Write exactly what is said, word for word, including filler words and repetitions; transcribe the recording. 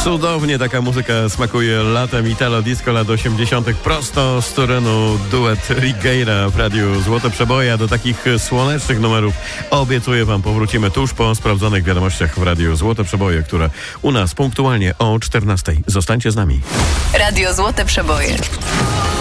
Cudownie taka muzyka smakuje latem Italo Disco lat osiemdziesiątych. Prosto z Turenu duet Righeira w Radiu Złote Przeboje. A do takich słonecznych numerów obiecuję wam powrócimy tuż po sprawdzonych wiadomościach w Radiu Złote Przeboje, które u nas punktualnie o czternastej. Zostańcie z nami. Radio Złote Przeboje.